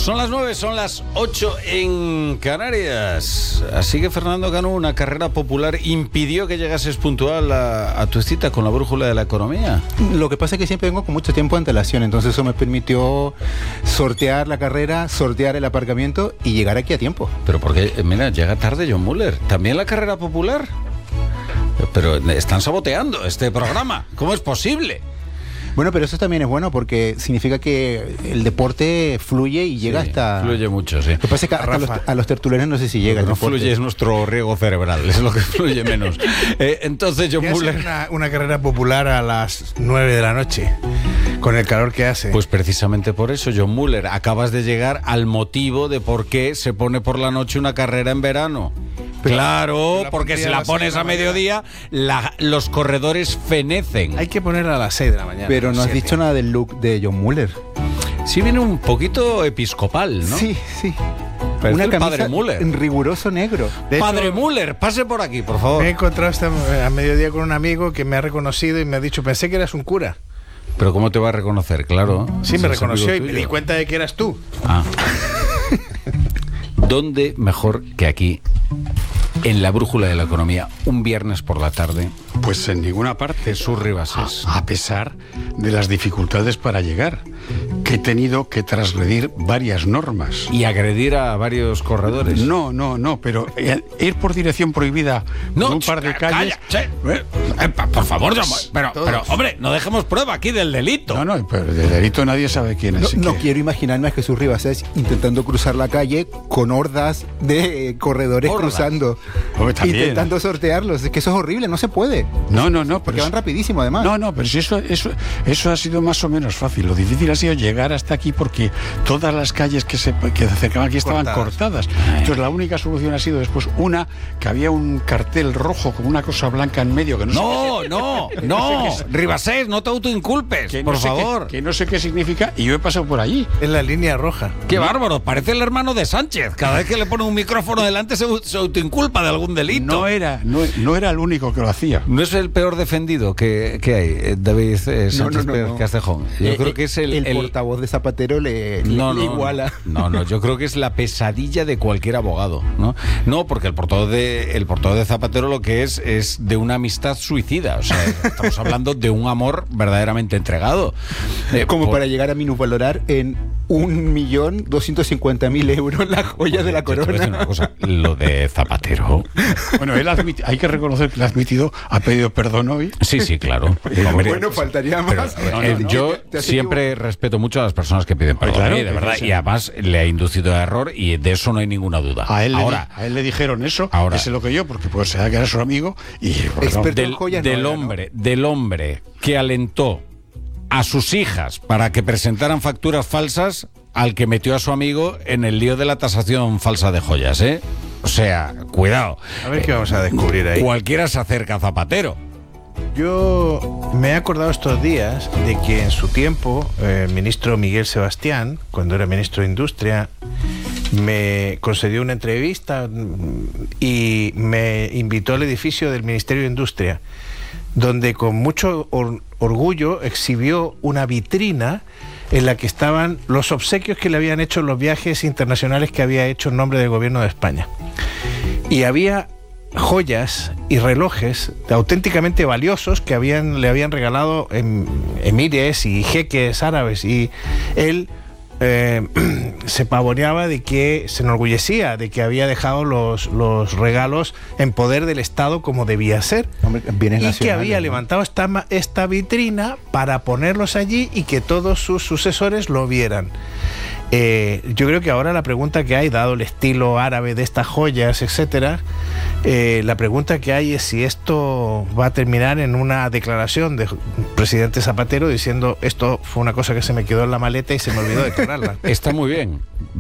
Son las 9, son las 8 en Canarias. Así que Fernando Canú, una carrera popular impidió que llegases puntual a tu cita con la brújula de la economía. Lo que pasa es que siempre vengo con mucho tiempo de antelación, entonces eso me permitió sortear la carrera, sortear el aparcamiento y llegar aquí a tiempo. Pero porque, mira, llega tarde John Muller. ¿También la carrera popular? Pero están saboteando este programa. ¿Cómo es posible? Bueno, pero eso también es bueno porque significa que el deporte fluye y llega hasta... Fluye mucho, sí. Lo que pasa es que a los tertulianos no sé si llega. Lo que no fluye es nuestro riego cerebral, es lo que fluye menos. Entonces, John Muller... Una carrera popular a las 9 de la noche, con el calor que hace. Pues precisamente por eso, John Muller, acabas de llegar al motivo de por qué se pone por la noche una carrera en verano. Claro, porque si la pones a mediodía, los corredores fenecen. Hay que ponerla a las 6 de la mañana. Pero no has dicho nada del look de John Muller. Sí, viene un poquito episcopal, ¿no? Sí. Parece Una el camisa Padre Muller. en riguroso negro. Padre Muller, pase por aquí, por favor. Me he encontrado a mediodía con un amigo que me ha reconocido y me ha dicho, pensé que eras un cura. Pero ¿cómo te va a reconocer? Claro. Sí, me reconoció y me di cuenta de que eras tú. Ah. ¿Dónde mejor que aquí, en la brújula de la economía, un viernes por la tarde? Pues en ninguna parte. Jesús Ribasés. A pesar de las dificultades para llegar, que he tenido que transgredir varias normas. Y agredir a varios corredores. No, pero ir por dirección prohibida por un par de calles... Por favor, pero hombre, no dejemos prueba aquí del delito. No, pero del delito nadie sabe quién es. No quiero imaginarme a Jesús Ribasés intentando cruzar la calle con hordas de corredores cruzando. Hombre, también, intentando sortearlos. Es que eso es horrible, no se puede. No. Porque van rapidísimo, además. No, pero si eso ha sido más o menos fácil. Lo difícil ha sido llegar hasta aquí porque todas las calles que se acercaban aquí estaban cortadas. Entonces la única solución ha sido después que había un cartel rojo con una cosa blanca en medio que no, Ribasés, no te autoinculpes, por favor. Que no sé qué significa y yo he pasado por allí. Es la línea roja. Qué bárbaro, parece el hermano de Sánchez. Cada vez que le pone un micrófono delante se autoinculpa de algún delito. No era el único que lo hacía. No es el peor defendido que hay, David Sánchez Pérez Castejón. Yo creo que es el portavoz de Zapatero le iguala. No, yo creo que es la pesadilla de cualquier abogado, ¿no? No, porque el portavoz de Zapatero lo que es de una amistad suicida. O sea, estamos hablando de un amor verdaderamente entregado. Como para llegar a minusvalorar en 1.250.000 euros la joya de la corona. Te voy a decir una cosa, lo de Zapatero. Bueno, él hay que reconocer que lo ha admitido, ha pedido perdón hoy. Sí, claro. Bueno, faltaría más. Yo siempre respeto mucho a las personas que piden perdón, claro, de verdad, y además le ha inducido a error y de eso no hay ninguna duda. A él le dijeron eso, ese lo que yo, porque pues se da que era su amigo y del hombre que alentó a sus hijas para que presentaran facturas falsas al que metió a su amigo en el lío de la tasación falsa de joyas, ¿eh? O sea, cuidado. A ver qué vamos a descubrir ahí. Cualquiera se acerca a Zapatero. Yo me he acordado estos días de que en su tiempo el ministro Miguel Sebastián, cuando era ministro de Industria, me concedió una entrevista y me invitó al edificio del Ministerio de Industria, donde con mucho orgullo exhibió una vitrina en la que estaban los obsequios que le habían hecho en los viajes internacionales que había hecho en nombre del gobierno de España. Y había joyas y relojes auténticamente valiosos que le habían regalado emires y jeques árabes, y él se pavoneaba de que, se enorgullecía de que había dejado los regalos en poder del Estado como debía ser. Y que había levantado esta vitrina para ponerlos allí y que todos sus sucesores lo vieran. Yo creo que ahora la pregunta que hay, dado el estilo árabe de estas joyas, etcétera, la pregunta que hay es si esto va a terminar en una declaración del presidente Zapatero diciendo: esto fue una cosa que se me quedó en la maleta y se me olvidó declararla. Está muy bien.